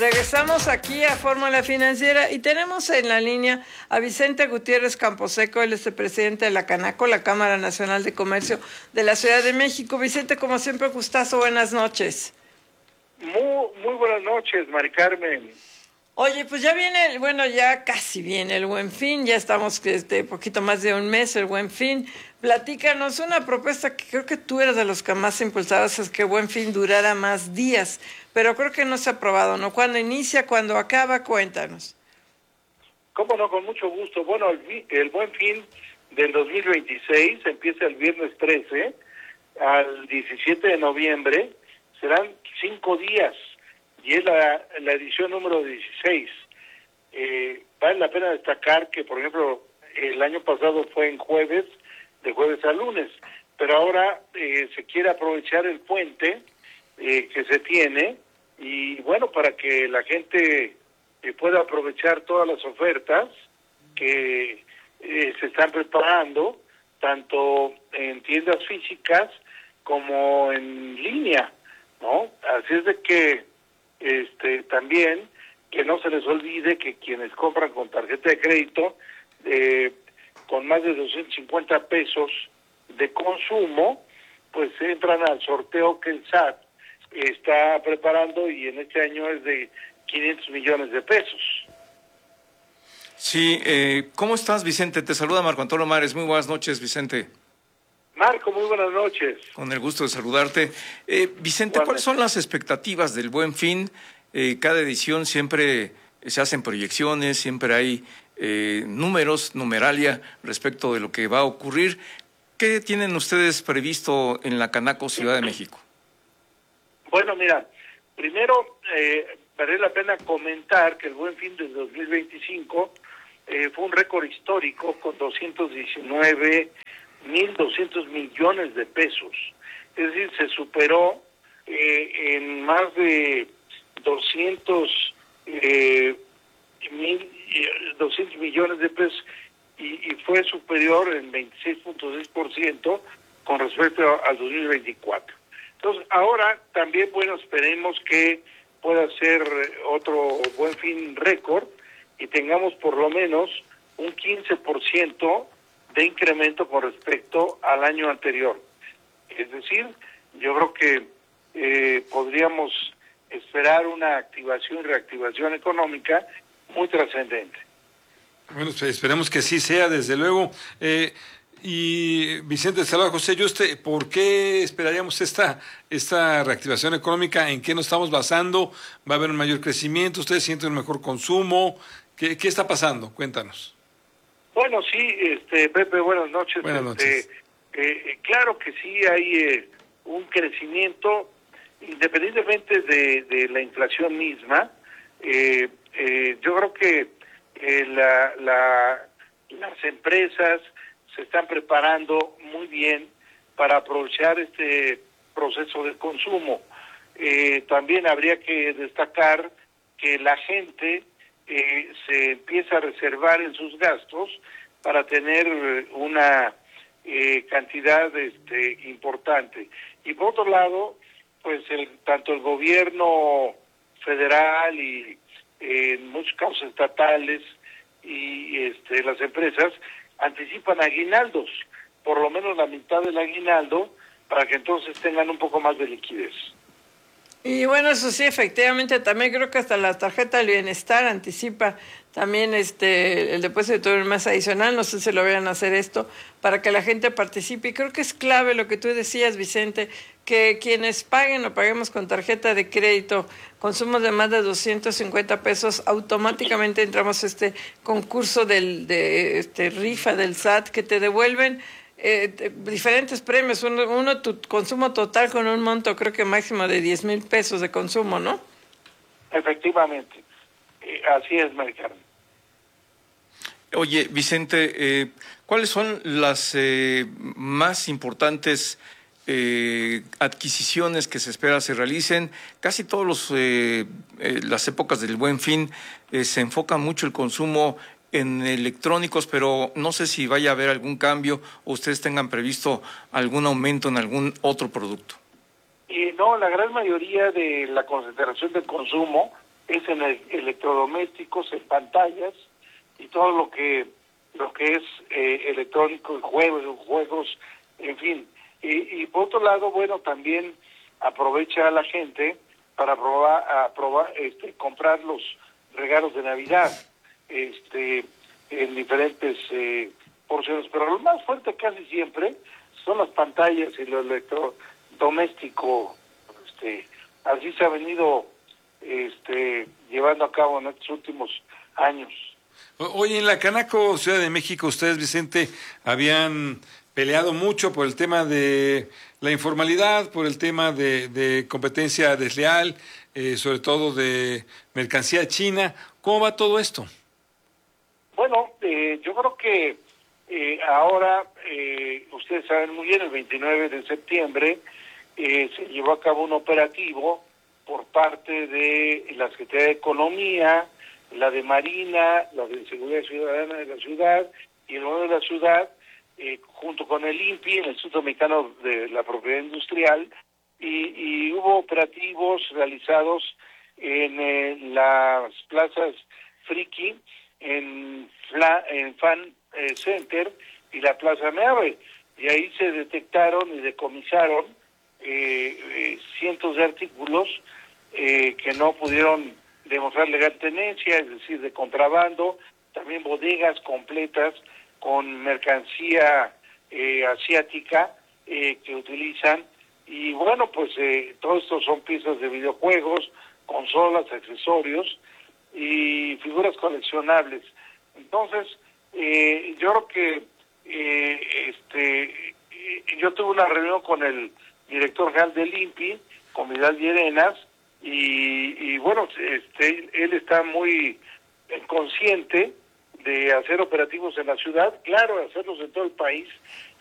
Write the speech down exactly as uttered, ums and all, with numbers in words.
Regresamos aquí a Fórmula Financiera y tenemos en la línea a Vicente Gutiérrez Camposeco, él es el presidente de la Canaco, la Cámara Nacional de Comercio de la Ciudad de México. Vicente, como siempre, gustazo, buenas noches. Muy, muy buenas noches, Mari Carmen. Oye, pues ya viene, bueno, ya casi viene el Buen Fin, ya estamos este poquito más de un mes el Buen Fin. Platícanos una propuesta que creo que tú eras de los que más impulsabas, es que Buen Fin durara más días, pero creo que no se ha aprobado, ¿no? ¿Cuándo inicia, cuándo acaba? Cuéntanos. Cómo no, con mucho gusto. Bueno, el, el Buen Fin del dos mil veintiséis empieza el viernes trece al diecisiete de noviembre, serán cinco días. Y es la, la edición número dieciséis. Eh, vale la pena destacar que, por ejemplo, el año pasado fue en jueves, de jueves a lunes, pero ahora eh, se quiere aprovechar el puente eh, que se tiene, y bueno, para que la gente eh, pueda aprovechar todas las ofertas que eh, se están preparando, tanto en tiendas físicas como en línea, ¿no? Así es de que Este, también que no se les olvide que quienes compran con tarjeta de crédito eh, con más de doscientos cincuenta pesos de consumo, pues entran al sorteo que el S A T está preparando, y en este año es de quinientos millones de pesos. Sí, eh, ¿cómo estás, Vicente? Te saluda Marco Antonio Mares. Muy buenas noches, Vicente. Marco, muy buenas noches. Con el gusto de saludarte. Eh, Vicente, bueno, ¿cuáles son las expectativas del Buen Fin? Eh, cada edición siempre se hacen proyecciones, siempre hay eh, números, numeralia respecto de lo que va a ocurrir. ¿Qué tienen ustedes previsto en la Canaco Ciudad de México? Bueno, mira, primero eh, vale la pena comentar que el Buen Fin del dos mil veinticinco eh, fue un récord histórico con doscientos diecinueve mil doscientos millones de pesos. Es decir, se superó eh, en más de doscientos millones de pesos, y, y fue superior en veintiséis punto seis por ciento con respecto al dos mil veinticuatro. Entonces, ahora también, bueno, esperemos que pueda ser otro Buen Fin récord y tengamos por lo menos un quince por ciento de incremento con respecto al año anterior. Es decir, yo creo que eh, podríamos esperar una activación y reactivación económica muy trascendente. Bueno, pues esperemos que sí sea, desde luego. Eh, y Vicente, saludos, José. Yo este, ¿por qué esperaríamos esta esta reactivación económica? ¿En qué nos estamos basando? ¿Va a haber un mayor crecimiento? ¿Ustedes sienten un mejor consumo? ¿Qué, qué está pasando? Cuéntanos. Bueno, sí, este, Pepe, buenas noches. Buenas noches. Este, eh, claro que sí hay eh, un crecimiento, independientemente de, de la inflación misma. Eh, eh, yo creo que eh, la, la, las empresas se están preparando muy bien para aprovechar este proceso de consumo. Eh, también habría que destacar que la gente Eh, se empieza a reservar en sus gastos para tener una eh, cantidad este, importante. Y por otro lado, pues el, tanto el gobierno federal y eh, en muchos casos estatales y este, las empresas anticipan aguinaldos, por lo menos la mitad del aguinaldo, para que entonces tengan un poco más de liquidez. Y bueno, eso sí, efectivamente, también creo que hasta la tarjeta del bienestar anticipa también este el depósito de un mes adicional. No sé si lo vayan a hacer esto para que la gente participe. Y creo que es clave lo que tú decías, Vicente, que quienes paguen o paguemos con tarjeta de crédito consumos de más de doscientos cincuenta pesos, automáticamente entramos a este concurso del de este rifa del S A T que te devuelven Eh, diferentes premios, uno, uno tu consumo total con un monto creo que máximo de diez mil pesos de consumo, ¿no? Efectivamente, eh, así es, Mari Carmen. Oye, Vicente, eh, ¿cuáles son las eh, más importantes eh, adquisiciones que se espera se realicen? Casi todos los eh, eh, las épocas del Buen Fin eh, se enfoca mucho el consumo en electrónicos, pero no sé si vaya a haber algún cambio o ustedes tengan previsto algún aumento en algún otro producto. Y no, la gran mayoría de la concentración del consumo es en el, electrodomésticos, en pantallas y todo lo que lo que es eh, electrónico, juegos, juegos, en fin. Y, y por otro lado, bueno, también aprovecha a la gente para probar, a probar, este, comprar los regalos de Navidad, este, en diferentes eh, porciones. Pero lo más fuerte casi siempre son las pantallas y lo electrodoméstico. Este, así se ha venido este, llevando a cabo en estos últimos años. Oye, en la Canaco Ciudad de México, ustedes, Vicente, habían peleado mucho por el tema de la informalidad, por el tema de, de competencia desleal, eh, sobre todo de mercancía china. ¿Cómo va todo esto? Bueno, eh, yo creo que eh, ahora, eh, ustedes saben muy bien, el veintinueve de septiembre eh, se llevó a cabo un operativo por parte de la Secretaría de Economía, la de Marina, la de Seguridad Ciudadana de la ciudad y el gobierno de la ciudad, eh, junto con el I N P I, el Instituto Mexicano de la Propiedad Industrial, y, y hubo operativos realizados en eh, las plazas Friki, en, Fla, en Fan eh, Center y la Plaza Meave, y ahí se detectaron y decomisaron eh, eh, cientos de artículos eh, que no pudieron demostrar legal tenencia, es decir, de contrabando, también bodegas completas con mercancía eh, asiática eh, que utilizan, y bueno, pues eh, todo esto son piezas de videojuegos, consolas, accesorios y figuras coleccionables. Entonces, eh, yo creo que eh, este eh, yo tuve una reunión con el director general del I N P I, con Vidal Llerenas, y, y bueno, este él está muy consciente de hacer operativos en la ciudad, claro, hacerlos en todo el país,